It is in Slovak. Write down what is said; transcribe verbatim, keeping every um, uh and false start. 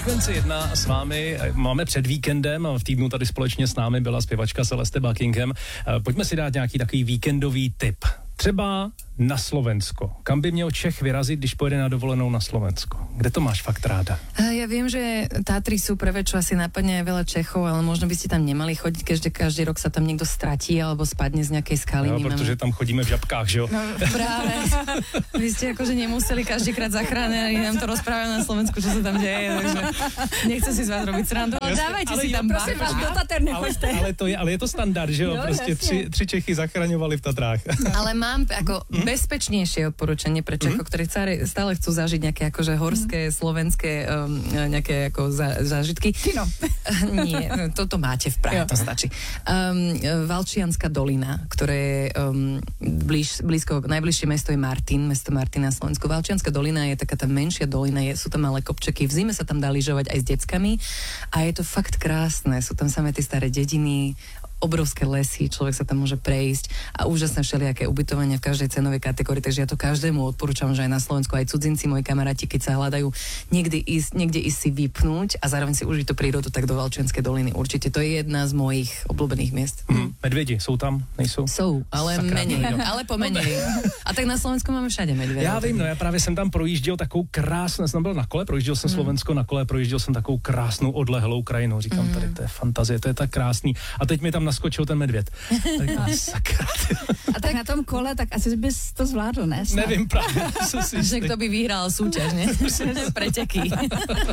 Frekvenci jedna s vámi máme před víkendem a v týdnu tady společně s námi byla zpěvačka Celeste Buckingham. Pojďme si dát nějaký takový víkendový tip. Třeba na Slovensko. Kam by měl Čech vyrazit, když pojede na dovolenou na Slovensko? Kde to máš fakt ráda? Ja viem, že Tatry sú prvé, čo asi napadne aj veľa Čechov, ale možno by ste tam nemali chodiť, keďže každý rok sa tam niekto stratí alebo spadne z nejakej skaly. No, protože tam chodíme v žabkách, že jo? No, práve. Vy ste akože nemuseli každýkrát zachrániť, nám to rozprávajú na Slovensku, čo sa tam deje, takže nechcem si z vás robiť srandu, ale dávajte ale si tam bach. Prosím vás, do Tater nechoďte. Ale, ale, to je, ale je to standard, že jo? Jo, prostě tři, tři Čechy zachraňovali v Tatrách. Ale mám ako mm. bezpečnejšie odporúčanie pre Čechov, mm. ktorí stále chcú zažiť nejaké akože horské, mm. slovenské um, nejaké ako za, zážitky. Kino. Nie, toto máte v Prahe, to stačí. Um, Valčianská dolina, ktoré je um, blíž, blízko, najbližšie mesto je Martin, mesto Martin na Slovensku. Valčianská dolina je taká tá menšia dolina, je, sú tam malé kopčeky, v zime sa tam dá lyžovať aj s deckami a je to fakt krásne, sú tam samé tie staré dediny, obrovské lesy, človek sa tam môže prejsť a úžasné všelijaké ubytovania v každej cenovej kategórii, takže ja to každému odporúčam, že aj na Slovensku, aj cudzinci, moji kamaráti, keď sa hľadajú niekde ísť, niekde ísť si vypnúť a zároveň si užiť tú prírodu, tak do Valčianskej doliny určite. To je jedna z mojich obľúbených miest. Mm. Medvědi, jsou tam? Nejsou? Jsou, ale Sakra, menej, no. ale pomenej. A tak na Slovensku máme všade medvědy. Já vím, no já právě jsem tam projížděl takovou krásnou, jsem byl na kole, projížděl jsem mm. Slovensko na kole, projížděl jsem takovou krásnou odlehlou krajinu. Říkám, mm. tady to je fantazie, to je tak krásný. A teď mi tam naskočil ten medvěd. Sakra. A tak na tom kole, tak asi bys to zvládl, ne? Nevím právě. Že kto by vyhral súťaž, ne? Preteky.